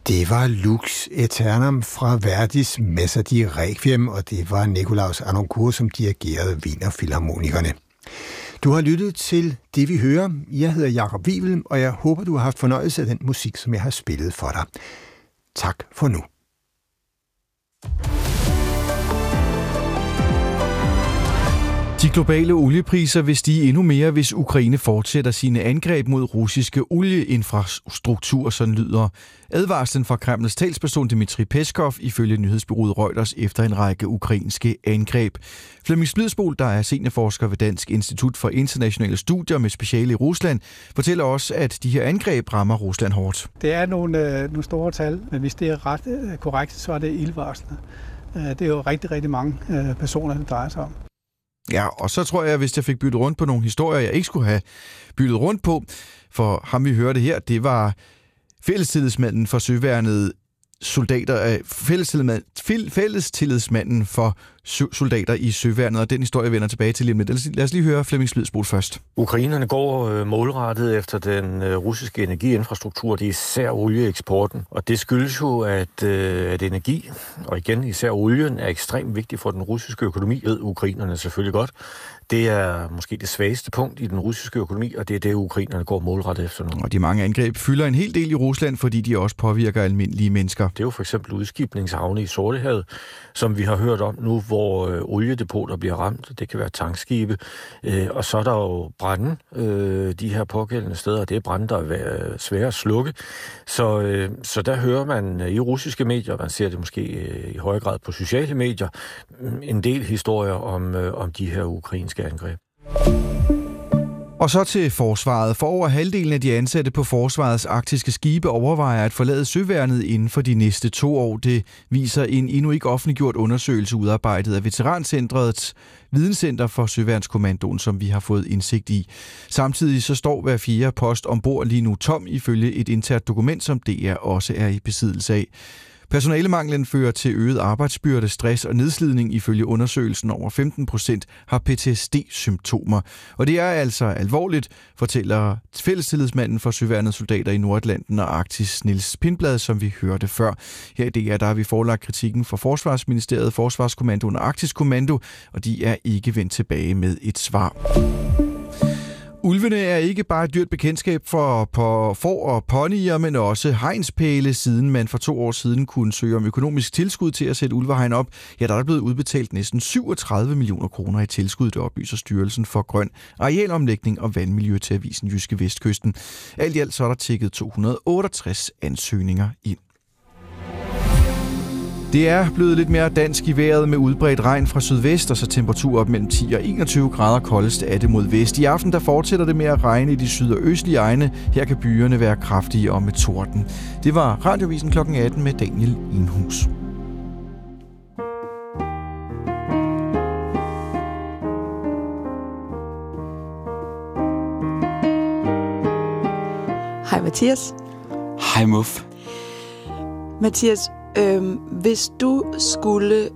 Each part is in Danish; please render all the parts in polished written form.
Det var Lux Aeternam fra Verdis Messa di Requiem, og det var Nikolaus Arnoncourt, som dirigerede Wiener Filharmonikerne. Du har lyttet til Det vi hører. Jeg hedder Jakob Wivel, og jeg håber, du har haft fornøjelse af den musik, som jeg har spillet for dig. Tak for nu. De globale oliepriser vil stige endnu mere, hvis Ukraine fortsætter sine angreb mod russiske olieinfrastruktur, sådan lyder advarslen fra Kremls talsperson Dmitri Peskov ifølge nyhedsbureauet Reuters efter en række ukrainske angreb. Flemming Splidsbol, der er seniorforsker ved Dansk Institut for Internationale Studier med speciale i Rusland, fortæller også, at de her angreb rammer Rusland hårdt. Det er nogle store tal, men hvis det er ret korrekt, så er det ildevarslende. Det er jo rigtig, rigtig mange personer, det drejer sig om. Ja, og så tror jeg, hvis jeg fik byttet rundt på nogle historier, jeg ikke skulle have byttet rundt på, for ham vi hørte her, det var fællestillidsmanden for søværnet soldater, fællestillidsmanden for soldater i søværnet, og den historie vender tilbage til lige om lidt. Lad os lige høre Flemming Splidsbol først. Ukrainerne går målrettet efter den russiske energiinfrastruktur, det er især olieeksporten, og det skyldes jo, at energi, og igen især olien, er ekstremt vigtig for den russiske økonomi, ved ukrainerne selvfølgelig godt. Det er måske det svageste punkt i den russiske økonomi, og det er det, ukrainerne går målrettet efter nu. Og de mange angreb fylder en hel del i Rusland, fordi de også påvirker almindelige mennesker. Det er jo for eksempel udskibningshavne i Sortehavet, som vi har hørt om nu, hvor oliedepoter bliver ramt. Det kan være tankskibe. Og så er der jo brande de her pågældende steder, og det er brande, der er svære at slukke. Så der hører man i russiske medier, man ser det måske i høj grad på sociale medier, en del historier om de her ukrainske angreb. Og så til forsvaret. For over halvdelen af de ansatte på forsvarets arktiske skibe overvejer at forlade søværnet inden for de næste 2 år. Det viser en endnu ikke offentliggjort undersøgelse udarbejdet af Veterancentrets videnscenter for Søværnskommandoen, som vi har fået indsigt i. Samtidig så står hver 4. post ombord lige nu tom ifølge et internt dokument, som DR også er i besiddelse af. Personalemanglen fører til øget arbejdsbyrde, stress og nedslidning. Ifølge undersøgelsen over 15% har PTSD-symptomer. Og det er altså alvorligt, fortæller fællestillidsmanden for søværnets soldater i Nordatlanten og Arktis, Niels Pindblad, som vi hørte før. Her i DR, der har vi forelagt kritikken fra Forsvarsministeriet, Forsvarskommandoen og Arktisk Kommando, og de er ikke vendt tilbage med et svar. Ulvene er ikke bare et dyrt bekendtskab for får og ponyer, men også hegnspæle, siden man for 2 år siden kunne søge om økonomisk tilskud til at sætte ulvehegn op. Ja, der er blevet udbetalt næsten 37 millioner kroner i tilskud, det oplyser Styrelsen for Grøn Arealomlægning og Vandmiljø til avisen Jyske Vestkysten. Alt i alt så er der tikket 268 ansøgninger ind. Det er blevet lidt mere dansk i vejret med udbredt regn fra sydvest, og så temperatur op mellem 10 og 21 grader. Koldest er det mod vest. I aften der fortsætter det med at regne i de syd- og østlige egne. Her kan byerne være kraftige og med torden. Det var Radiovisen kl. 18 med Daniel Enhus. Hej Mathias. Hej Muff. Mathias, hvis du skulle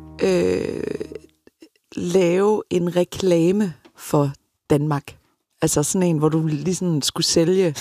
lave en reklame for Danmark, altså sådan en, hvor du ligesom skulle sælge,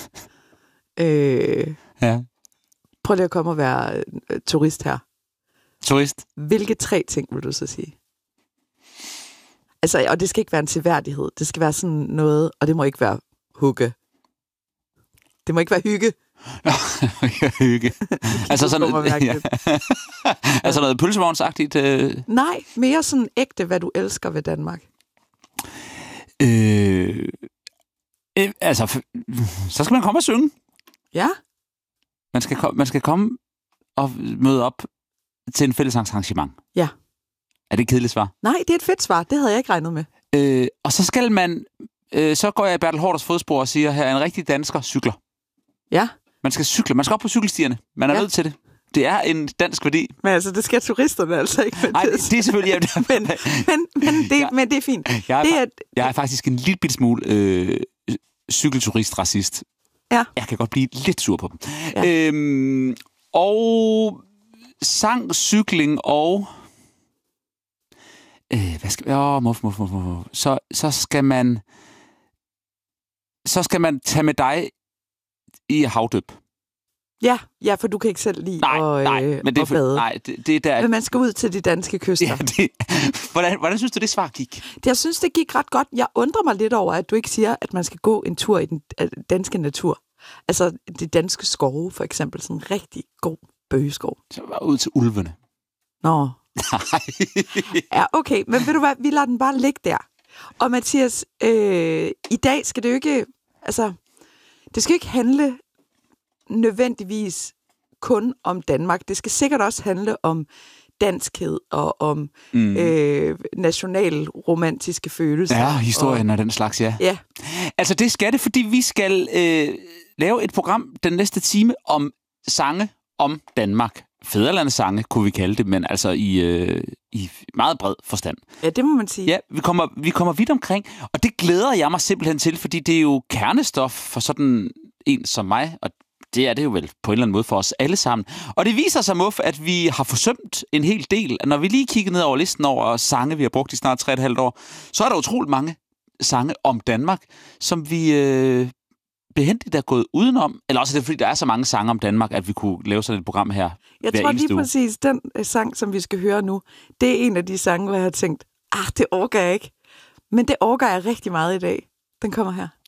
ja. Prøv lige at komme og være turist her. Turist? Hvilke 3 ting vil du så sige? Altså, og det skal ikke være en seværdighed. Det skal være sådan noget, og det må ikke være hugge. Det må ikke være hygge. Hygge. Altså sådan noget, ja. Altså noget pølsevognsagtigt? Nej, mere sådan ægte, hvad du elsker ved Danmark. Altså, så skal man komme og synge. Ja. Man skal komme og møde op til en fællessangsarrangement. Ja. Er det et kedeligt svar? Nej, det er et fedt svar. Det havde jeg ikke regnet med. Og så skal man... så går jeg i Bertel Haarders fodspor og siger, her er en rigtig dansker cykler. Ja. Man skal cykle. Man skal op på cykelstierne. Man er nødt til det. Det er en dansk værdi. Men altså, det skal turisterne altså ikke. Nej, det er selvfølgelig... men det er fint. Jeg er faktisk en lille bitte smule cykelturist-racist. Ja. Jeg kan godt blive lidt sur på dem. Ja. Og sang, cykling og... hvad skal... Så skal man tage med dig i havdøb. Ja, for du kan ikke selv lide men det er bade. Nej, det er der. Men man skal ud til de danske kyster. Ja, hvordan synes du, det svar gik? Jeg synes, det gik ret godt. Jeg undrer mig lidt over, at du ikke siger, at man skal gå en tur i den danske natur. Altså, de danske skove, for eksempel. Sådan en rigtig god bøgeskov. Så var ud til ulvene. Nå. Nej. Ja, okay. Men ved du hvad, vi lader den bare ligge der. Og Mathias, i dag skal det jo ikke... Altså, det skal ikke handle nødvendigvis kun om Danmark. Det skal sikkert også handle om danskhed og om nationalromantiske følelser. Ja, historien og den slags, ja. Ja. Altså, det skal det, fordi vi skal lave et program den næste time om sange om Danmark. Fædrelandssange, kunne vi kalde det, men altså i meget bred forstand. Ja, det må man sige. Ja, vi kommer vidt omkring, og det glæder jeg mig simpelthen til, fordi det er jo kernestof for sådan en som mig, og det er det jo vel på en eller anden måde for os alle sammen. Og det viser sig, Muff, at vi har forsømt en hel del. Når vi lige kigger ned over listen over sange, vi har brugt i snart 3,5 år, så er der utroligt mange sange om Danmark, som vi behendigt er gået udenom. Eller også er det, fordi der er så mange sange om Danmark, at vi kunne lave sådan et program her. Jeg tror lige præcis, den sang, som vi skal høre nu, det er en af de sange, hvor jeg har tænkt, det orker jeg ikke. Men det orker jeg rigtig meget i dag. Den kommer her.